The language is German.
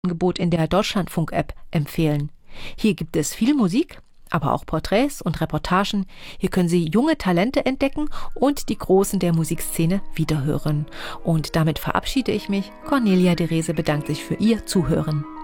Angebot in der Deutschlandfunk-App empfehlen. Hier gibt es viel Musik, aber auch Porträts und Reportagen. Hier können Sie junge Talente entdecken und die Großen der Musikszene wiederhören. Und damit verabschiede ich mich. Cornelia de Rese bedankt sich für Ihr Zuhören.